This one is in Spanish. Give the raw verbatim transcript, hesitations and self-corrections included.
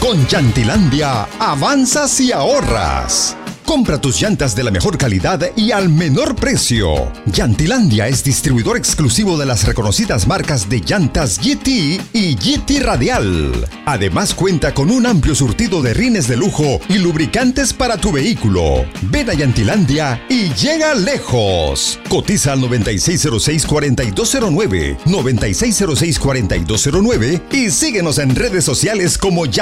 Con Llantilandia, avanzas y ahorras. Compra tus llantas de la mejor calidad y al menor precio. Llantilandia es distribuidor exclusivo de las reconocidas marcas de llantas G T y G T Radial. Además cuenta con un amplio surtido de rines de lujo y lubricantes para tu vehículo. Ven a Llantilandia y llega lejos. Cotiza al noventa y seis cero seis, cuarenta y dos cero nueve, noventa y seis cero seis, cuarenta y dos cero nueve y síguenos en redes sociales como Llantilandia.